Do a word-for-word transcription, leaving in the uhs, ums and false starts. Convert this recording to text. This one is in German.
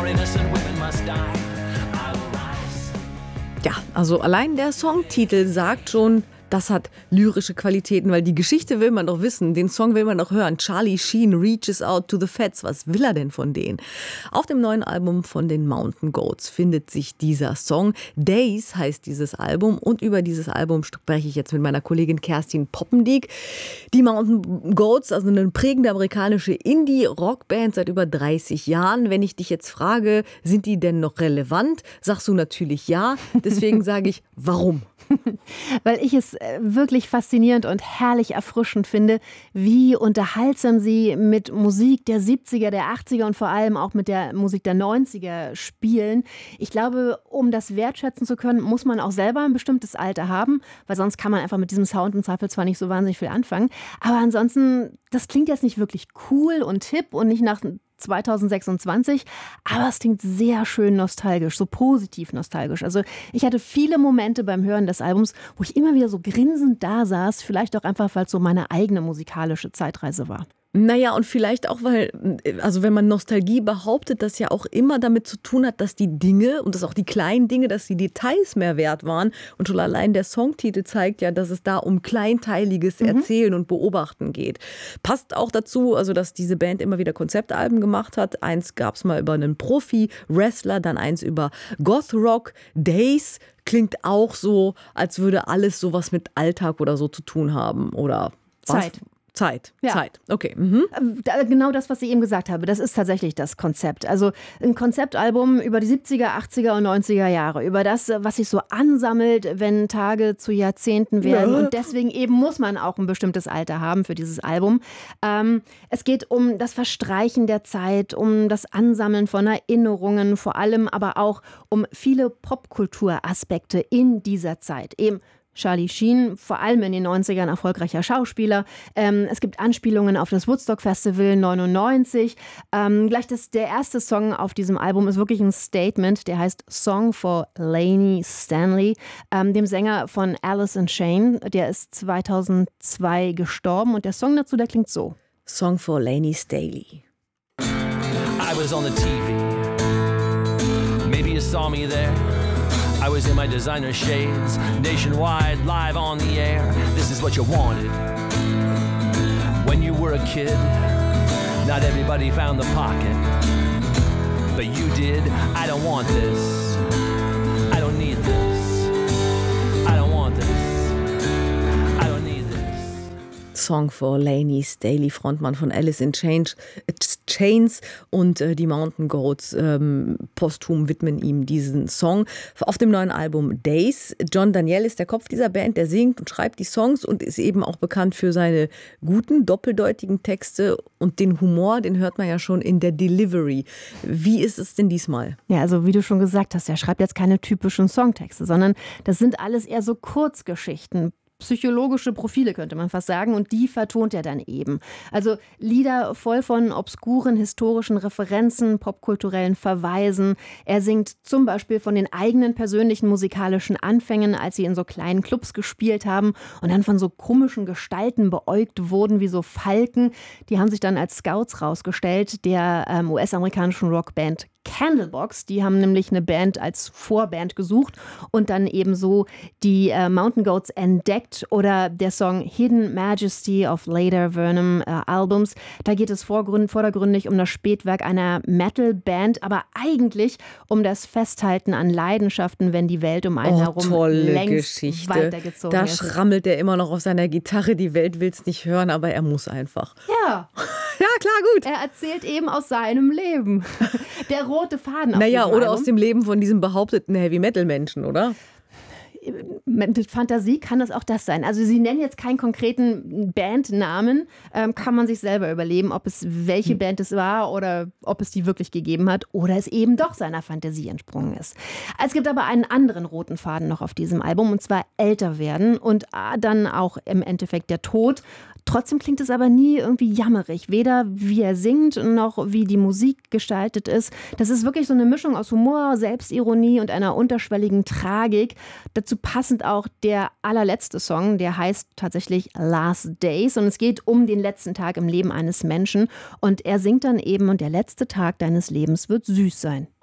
more innocent women must die. I will rise. Ja, also allein der Songtitel sagt schon, das hat lyrische Qualitäten, weil die Geschichte will man doch wissen, den Song will man doch hören. Charlie Sheen reaches out to the Feds. Was will er denn von denen? Auf dem neuen Album von den Mountain Goats findet sich dieser Song. Days heißt dieses Album und über dieses Album spreche ich jetzt mit meiner Kollegin Kerstin Poppendiek. Die Mountain Goats, also eine prägende amerikanische Indie-Rockband seit über dreißig Jahren. Wenn ich dich jetzt frage, sind die denn noch relevant? Sagst du natürlich ja. Deswegen sage ich, warum? Weil ich es wirklich faszinierend und herrlich erfrischend finde, wie unterhaltsam sie mit Musik der siebziger, der achtziger und vor allem auch mit der Musik der neunziger spielen. Ich glaube, um das wertschätzen zu können, muss man auch selber ein bestimmtes Alter haben, weil sonst kann man einfach mit diesem Sound im Zweifel zwar nicht so wahnsinnig viel anfangen, aber ansonsten, das klingt jetzt nicht wirklich cool und hip und nicht nach zwanzig sechsundzwanzig, aber es klingt sehr schön nostalgisch, so positiv nostalgisch. Also ich hatte viele Momente beim Hören des Albums, wo ich immer wieder so grinsend da saß, vielleicht auch einfach, weil es so meine eigene musikalische Zeitreise war. Naja, und vielleicht auch, weil, also wenn man Nostalgie behauptet, das ja auch immer damit zu tun hat, dass die Dinge und dass auch die kleinen Dinge, dass die Details mehr wert waren. Und schon allein der Songtitel zeigt ja, dass es da um kleinteiliges Mhm. Erzählen und Beobachten geht. Passt auch dazu, also dass diese Band immer wieder Konzeptalben gemacht hat. Eins gab es mal über einen Profi-Wrestler, dann eins über Goth-Rock. Days klingt auch so, als würde alles sowas mit Alltag oder so zu tun haben. Oder was? Zeit. Zeit, Ja. Zeit, okay. Mhm. Da- Genau das, was ich eben gesagt habe, das ist tatsächlich das Konzept. Also ein Konzeptalbum über die siebziger, achtziger und neunziger Jahre, über das, was sich so ansammelt, wenn Tage zu Jahrzehnten werden. Ja. Und deswegen eben muss man auch ein bestimmtes Alter haben für dieses Album. Ähm, es geht um das Verstreichen der Zeit, um das Ansammeln von Erinnerungen, vor allem aber auch um viele Popkulturaspekte in dieser Zeit. Eben Charlie Sheen, vor allem in den neunzigern erfolgreicher Schauspieler. Ähm, es gibt Anspielungen auf das Woodstock Festival neunundneunzig. Ähm, gleich das, der erste Song auf diesem Album ist wirklich ein Statement. Der heißt Song for Lainey Stanley, ähm, dem Sänger von Alice in Chains. Der ist zweitausendzwei gestorben und der Song dazu, der klingt so. Song for Lainey Staley. I was on the T V. Maybe you saw me there. I was in my designer shades, nationwide, live on the air. This is what you wanted when you were a kid. Not everybody found the pocket, but you did. I don't want this. I don't need this. I don't want this. I don't need this. Song for Lainey Staley, Frontmann von Alice in Chains, Chains und äh, die Mountain Goats ähm, posthum widmen ihm diesen Song auf dem neuen Album Days. John Daniel ist der Kopf dieser Band, der singt und schreibt die Songs und ist eben auch bekannt für seine guten, doppeldeutigen Texte und den Humor, den hört man ja schon in der Delivery. Wie ist es denn diesmal? Ja, also wie du schon gesagt hast, er schreibt jetzt keine typischen Songtexte, sondern das sind alles eher so Kurzgeschichten. Psychologische Profile, könnte man fast sagen, und die vertont er dann eben. Also Lieder voll von obskuren historischen Referenzen, popkulturellen Verweisen. Er singt zum Beispiel von den eigenen persönlichen musikalischen Anfängen, als sie in so kleinen Clubs gespielt haben und dann von so komischen Gestalten beäugt wurden, wie so Falken. Die haben sich dann als Scouts rausgestellt, der ähm, U S-amerikanischen Rockband Candlebox. Die haben nämlich eine Band als Vorband gesucht und dann ebenso die äh, Mountain Goats entdeckt. Oder der Song Hidden Majesty of Later Vernon äh, Albums. Da geht es vorgrund, vordergründig um das Spätwerk einer Metal-Band, aber eigentlich um das Festhalten an Leidenschaften, wenn die Welt um einen Oh, herum tolle längst Geschichte. weitergezogen Da ist. schrammelt er immer noch auf seiner Gitarre. Die Welt will es nicht hören, aber er muss einfach. Ja, Ja, klar, gut. er erzählt eben aus seinem Leben. Der rote Faden auf Naja, diesem oder Album. aus dem Leben von diesem behaupteten Heavy-Metal-Menschen, oder? Mit Fantasie kann das auch das sein. Also sie nennen jetzt keinen konkreten Bandnamen, ähm, kann man sich selber überlegen, ob es welche Hm. Band es war oder ob es die wirklich gegeben hat oder es eben doch seiner Fantasie entsprungen ist. Es gibt aber einen anderen roten Faden noch auf diesem Album, und zwar älter werden und ah, dann auch im Endeffekt der Tod. Trotzdem klingt es aber nie irgendwie jammerig, weder wie er singt noch wie die Musik gestaltet ist. Das ist wirklich so eine Mischung aus Humor, Selbstironie und einer unterschwelligen Tragik. Dazu passend auch der allerletzte Song, der heißt tatsächlich Last Days und es geht um den letzten Tag im Leben eines Menschen und er singt dann eben, und der letzte Tag deines Lebens wird süß sein.